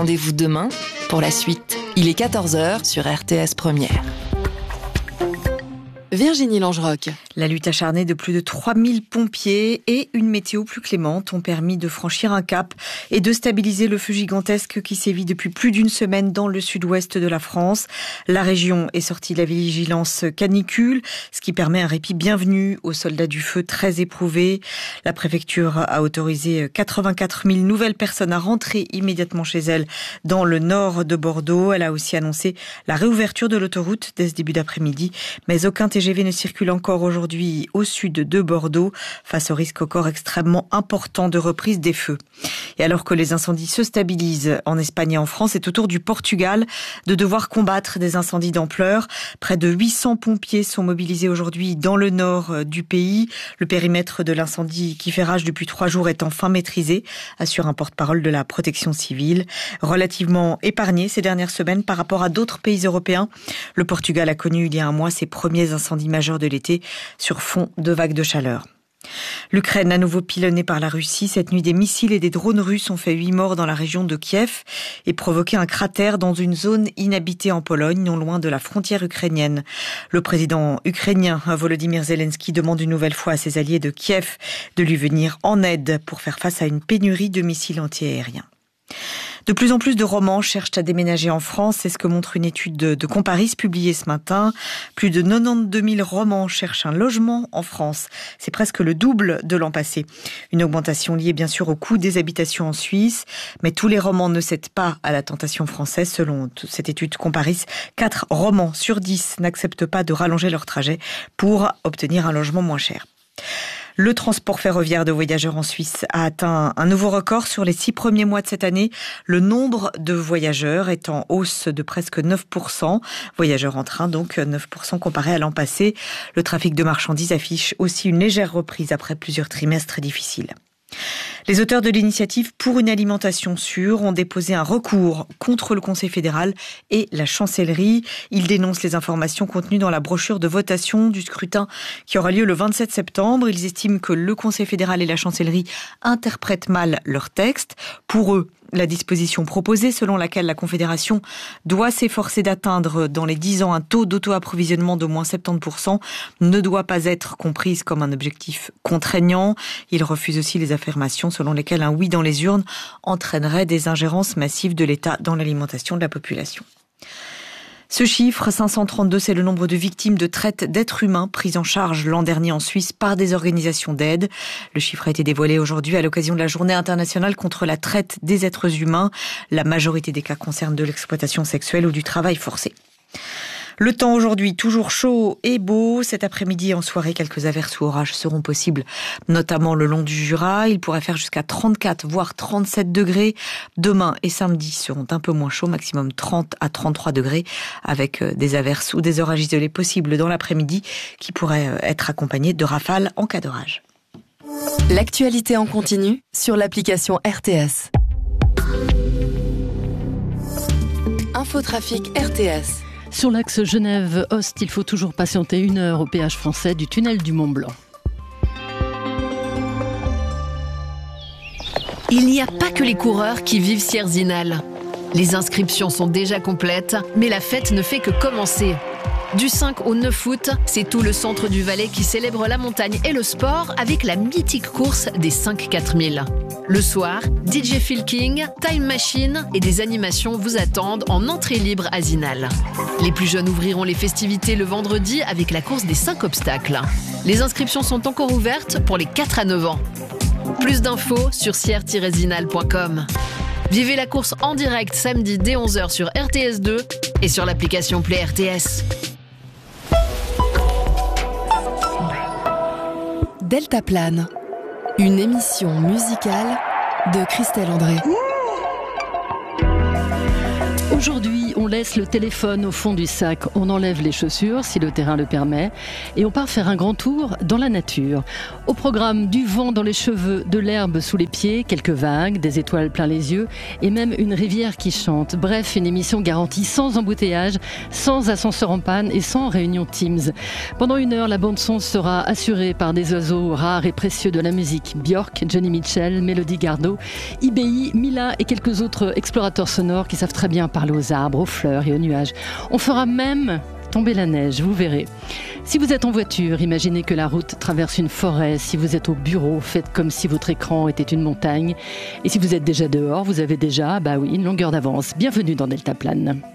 Rendez-vous demain pour la suite. Il est 14h sur RTS Première. Virginie Langerock. La lutte acharnée de plus de 3000 pompiers et une météo plus clémente ont permis de franchir un cap et de stabiliser le feu gigantesque qui sévit depuis plus d'une semaine dans le sud-ouest de la France. La région est sortie de la vigilance canicule, ce qui permet un répit bienvenu aux soldats du feu très éprouvés. La préfecture a autorisé 84 000 nouvelles personnes à rentrer immédiatement chez elles dans le nord de Bordeaux. Elle a aussi annoncé la réouverture de l'autoroute dès ce début d'après-midi, mais aucun TGV ne circule encore aujourd'hui au sud de Bordeaux face au risque encore extrêmement important de reprise des feux. Et alors que les incendies se stabilisent en Espagne et en France, c'est au tour du Portugal de devoir combattre des incendies d'ampleur. Près de 800 pompiers sont mobilisés aujourd'hui dans le nord du pays. Le périmètre de l'incendie qui fait rage depuis 3 jours est enfin maîtrisé, assure un porte-parole de la protection civile. Relativement épargné ces dernières semaines par rapport à d'autres pays européens, le Portugal a connu il y a un mois ses premiers incendies majeurs de l'été sur fond de vagues de chaleur. L'Ukraine à nouveau pilonnée par la Russie. Cette nuit, des missiles et des drones russes ont fait 8 morts dans la région de Kiev et provoqué un cratère dans une zone inhabitée en Pologne, non loin de la frontière ukrainienne. Le président ukrainien Volodymyr Zelensky demande une nouvelle fois à ses alliés de Kiev de lui venir en aide pour faire face à une pénurie de missiles antiaériens. De plus en plus de romans cherchent à déménager en France, c'est ce que montre une étude de Comparis publiée ce matin. Plus de 92 000 romans cherchent un logement en France. C'est presque le double de l'an passé. Une augmentation liée bien sûr au coût des habitations en Suisse, mais tous les romans ne cèdent pas à la tentation française. Selon cette étude Comparis, 4 romans sur 10 n'acceptent pas de rallonger leur trajet pour obtenir un logement moins cher. Le transport ferroviaire de voyageurs en Suisse a atteint un nouveau record sur les 6 premiers mois de cette année. Le nombre de voyageurs est en hausse de presque 9%. Voyageurs en train, donc 9% comparé à l'an passé. Le trafic de marchandises affiche aussi une légère reprise après plusieurs trimestres difficiles. Les auteurs de l'initiative pour une alimentation sûre ont déposé un recours contre le Conseil fédéral et la chancellerie. Ils dénoncent les informations contenues dans la brochure de votation du scrutin qui aura lieu le 27 septembre. Ils estiment que le Conseil fédéral et la chancellerie interprètent mal leur texte. Pour eux, la disposition proposée selon laquelle la Confédération doit s'efforcer d'atteindre dans les 10 ans un taux d'auto-approvisionnement d'au moins 70% ne doit pas être comprise comme un objectif contraignant. Il refuse aussi les affirmations selon lesquelles un oui dans les urnes entraînerait des ingérences massives de l'État dans l'alimentation de la population. Ce chiffre, 532, c'est le nombre de victimes de traite d'êtres humains prises en charge l'an dernier en Suisse par des organisations d'aide. Le chiffre a été dévoilé aujourd'hui à l'occasion de la Journée internationale contre la traite des êtres humains. La majorité des cas concernent de l'exploitation sexuelle ou du travail forcé. Le temps aujourd'hui, toujours chaud et beau. Cet après-midi, en soirée, quelques averses ou orages seront possibles, notamment le long du Jura. Il pourrait faire jusqu'à 34, voire 37 degrés. Demain et samedi seront un peu moins chauds, maximum 30 à 33 degrés, avec des averses ou des orages isolés possibles dans l'après-midi, qui pourraient être accompagnés de rafales en cas d'orage. L'actualité en continu sur l'application RTS. Infotrafic RTS. Sur l'axe Genève-Ost, il faut toujours patienter 1 heure au péage français du tunnel du Mont-Blanc. Il n'y a pas que les coureurs qui vivent Sierzinal. Les inscriptions sont déjà complètes, mais la fête ne fait que commencer. Du 5 au 9 août, c'est tout le centre du Valais qui célèbre la montagne et le sport avec la mythique course des 5 4000. Le soir, DJ Phil King, Time Machine et des animations vous attendent en entrée libre à Zinal. Les plus jeunes ouvriront les festivités le vendredi avec la course des 5 obstacles. Les inscriptions sont encore ouvertes pour les 4 à 9 ans. Plus d'infos sur sier-zinal.com. Vivez la course en direct samedi dès 11h sur RTS2 et sur l'application Play RTS. Deltaplane, une émission musicale de Christelle André. Aujourd'hui, on laisse le téléphone au fond du sac, on enlève les chaussures si le terrain le permet et on part faire un grand tour dans la nature. Au programme, du vent dans les cheveux, de l'herbe sous les pieds, quelques vagues, des étoiles plein les yeux et même une rivière qui chante. Bref, une émission garantie sans embouteillage, sans ascenseur en panne et sans réunion Teams. Pendant 1 heure, la bande-son sera assurée par des oiseaux rares et précieux de la musique. Björk, Johnny Mitchell, Mélodie Gardot, IBI, Mila et quelques autres explorateurs sonores qui savent très bien parler aux arbres, aux fleurs et aux nuages. On fera même tomber la neige, vous verrez. Si vous êtes en voiture, imaginez que la route traverse une forêt. Si vous êtes au bureau, faites comme si votre écran était une montagne. Et si vous êtes déjà dehors, vous avez déjà, une longueur d'avance. Bienvenue dans Delta Plane.